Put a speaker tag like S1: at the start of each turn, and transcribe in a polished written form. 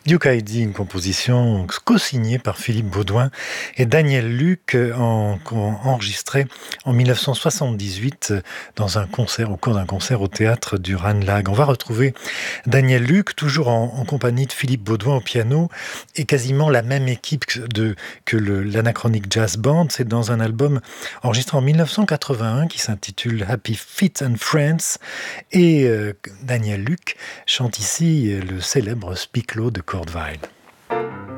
S1: Duke Heidi, une composition co-signée par Philippe Baudouin et Daniel Luc, enregistrée en 1978 dans un concert, au cours d'un concert au théâtre du Ranelagh. On va retrouver Daniel Luc, toujours en compagnie de Philippe Baudouin au piano, et quasiment la même équipe que l'Anachronic Jazz Band. C'est dans un album enregistré en 1981 qui s'intitule Happy Feet and Friends, et Daniel Luc chante ici le célèbre Speak Low de Kurt Weill.